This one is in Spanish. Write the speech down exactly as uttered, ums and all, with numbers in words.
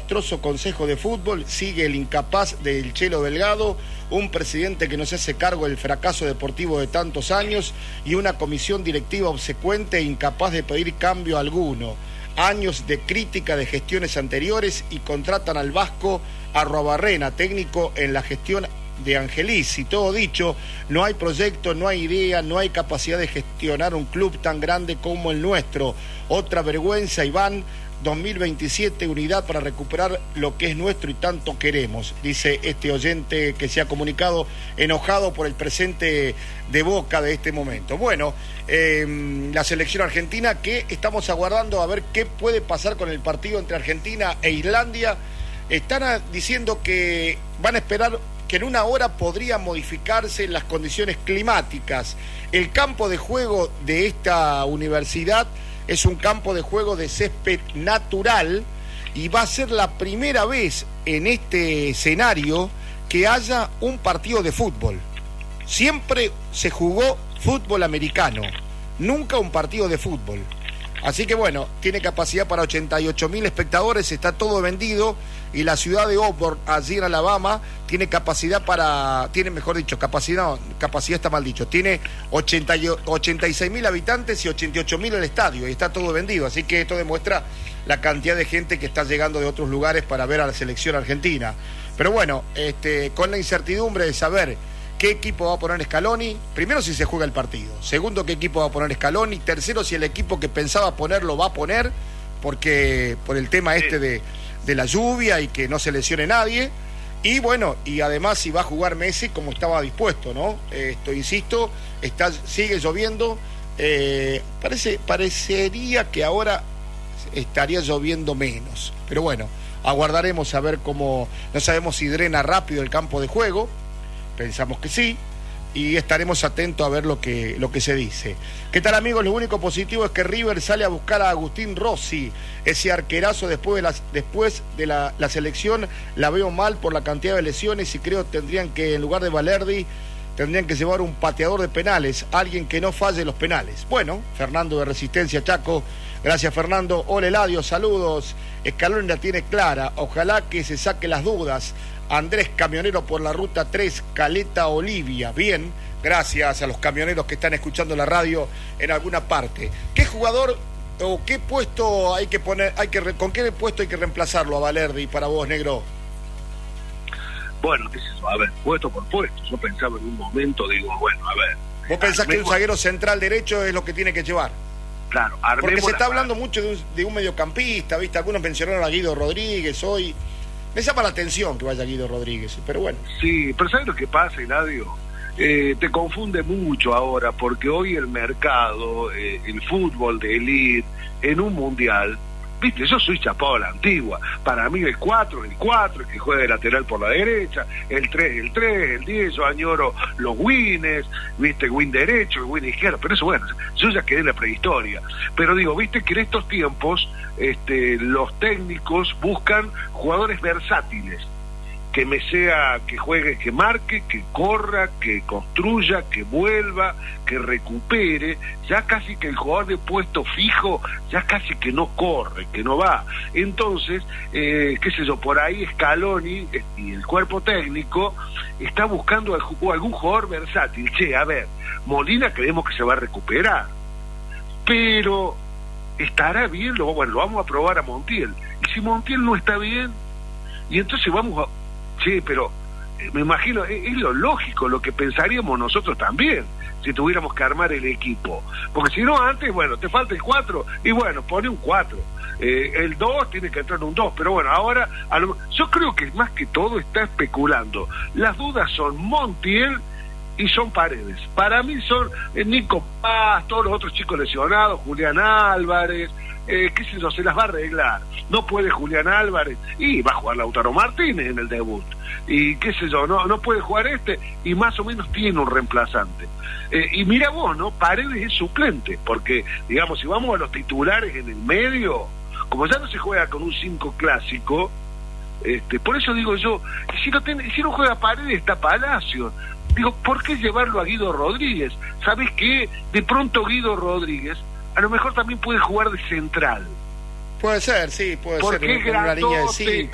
desastroso Consejo de Fútbol, sigue el incapaz del Chelo Delgado, un presidente que no se hace cargo del fracaso deportivo de tantos años y una comisión directiva obsecuente e incapaz de pedir cambio alguno. Años de crítica de gestiones anteriores y contratan al vasco Arruabarrena, técnico en la gestión de Angeliz. Y todo dicho, no hay proyecto, no hay idea, no hay capacidad de gestionar un club tan grande como el nuestro. Otra vergüenza, Iván. dos mil veintisiete, unidad para recuperar lo que es nuestro y tanto queremos, dice este oyente que se ha comunicado enojado por el presente de Boca de este momento. Bueno, eh, la selección argentina, que estamos aguardando a ver qué puede pasar con el partido entre Argentina e Islandia. Están a, diciendo que van a esperar que en una hora podrían modificarse las condiciones climáticas. El campo de juego de esta universidad es un campo de juego de césped natural y va a ser la primera vez en este escenario que haya un partido de fútbol. Siempre se jugó fútbol americano, nunca un partido de fútbol. Así que bueno, tiene capacidad para ochenta y ocho mil espectadores, está todo vendido, y la ciudad de Auburn, allí en Alabama, tiene capacidad para, tiene mejor dicho, capacidad, no, capacidad está mal dicho, tiene ochenta, ochenta y seis mil habitantes y ochenta y ocho mil el estadio, y está todo vendido, así que esto demuestra la cantidad de gente que está llegando de otros lugares para ver a la selección argentina. Pero bueno, este, con la incertidumbre de saber qué equipo va a poner Scaloni, primero si se juega el partido, segundo qué equipo va a poner Scaloni, tercero si el equipo que pensaba ponerlo va a poner, porque por el tema este de, de la lluvia y que no se lesione nadie, y bueno, y además si va a jugar Messi como estaba dispuesto, ¿no? Esto, insisto, está, sigue lloviendo, eh, parece, parecería que ahora estaría lloviendo menos, pero bueno, aguardaremos a ver cómo, no sabemos si drena rápido el campo de juego. Pensamos que sí, y estaremos atentos a ver lo que, lo que se dice. ¿Qué tal, amigos? Lo único positivo es que River sale a buscar a Agustín Rossi, ese arquerazo después de, la, después de la, la selección. La veo mal por la cantidad de lesiones y creo que tendrían que, en lugar de Valerdi, tendrían que llevar un pateador de penales, alguien que no falle los penales. Bueno, Fernando de Resistencia Chaco, gracias Fernando. Hola Eladio, saludos. Scaloni la tiene clara, ojalá que se saque las dudas. Andrés, camionero por la ruta tres, Caleta Olivia. Bien, gracias a los camioneros que están escuchando la radio en alguna parte. ¿Qué jugador o qué puesto hay que poner, hay que con qué puesto hay que reemplazarlo a Valerdi para vos, negro? Bueno, qué sé yo, a ver, puesto por puesto. Yo pensaba en un momento, digo, bueno, a ver. ¿Vos pensás que un zaguero central derecho es lo que tiene que llevar? Claro, porque se está hablando mucho de un, de un mediocampista, ¿viste? Algunos mencionaron a Guido Rodríguez hoy. Me llama la atención que vaya Guido Rodríguez, pero bueno. Sí, pero ¿sabes lo que pasa, Eladio? Eh, te confunde mucho ahora, porque hoy el mercado, eh, el fútbol de élite, en un mundial, viste, yo soy chapado a la antigua. Para mí el cuatro, el cuatro, el que juega de lateral por la derecha, el tres, el tres, el diez, yo añoro los wins, viste, win derecho, el win izquierdo, pero eso bueno, yo ya quedé en la prehistoria. Pero digo, viste que en estos tiempos este, los técnicos buscan jugadores versátiles, que me sea, que juegue, que marque, que corra, que construya, que vuelva, que recupere. Ya casi que el jugador de puesto fijo, ya casi que no corre, que no va. Entonces, eh, qué sé yo, por ahí Scaloni y el cuerpo técnico está buscando algún jugador versátil. Che, a ver, Molina creemos que se va a recuperar, pero estará bien, lo, bueno, lo vamos a probar a Montiel. Y si Montiel no está bien, y entonces vamos a... Sí, pero eh, me imagino, es, es lo lógico, lo que pensaríamos nosotros también, si tuviéramos que armar el equipo. Porque si no, antes, bueno, te falta el cuatro, y bueno, pone un cuatro. Eh, el dos tiene que entrar un dos, pero bueno, ahora, a lo, yo creo que más que todo está especulando. Las dudas son Montiel y son Paredes. Para mí son eh, Nico Paz, todos los otros chicos lesionados, Julián Álvarez... Eh, qué sé yo, se las va a arreglar. No puede Julián Álvarez y va a jugar Lautaro Martínez en el debut, y qué sé yo, no no puede jugar este, y más o menos tiene un reemplazante. Eh, y mira vos, ¿no? Paredes es suplente, porque digamos, si vamos a los titulares en el medio, como ya no se juega con un cinco clásico, este, por eso digo yo, si no, ten, si no juega Paredes está Palacio. Digo, ¿por qué llevarlo a Guido Rodríguez? ¿Sabés qué? De pronto Guido Rodríguez a lo mejor también puede jugar de central. Puede ser, sí, puede porque ser. Porque es grandote, una línea de cinco.